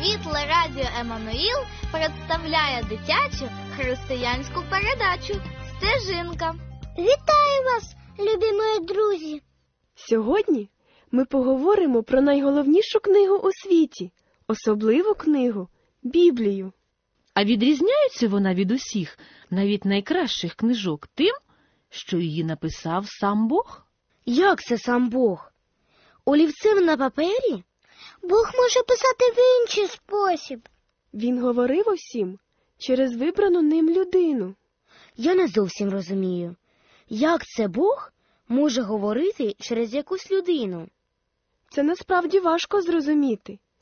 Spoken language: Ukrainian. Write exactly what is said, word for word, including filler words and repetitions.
Світле радіо Еммануїл представляє дитячу християнську передачу «Стежинка». Вітаю вас, любі мої друзі! Сьогодні ми поговоримо про найголовнішу книгу у світі, особливу книгу – Біблію. А відрізняється вона від усіх, навіть найкращих книжок, тим, що її написав сам Бог. Як це сам Бог? Олівцем на папері? Бог може писати в інший спосіб. Він говорив усім через вибрану ним людину. Я не зовсім розумію, як це Бог може говорити через якусь людину? Це насправді важко зрозуміти.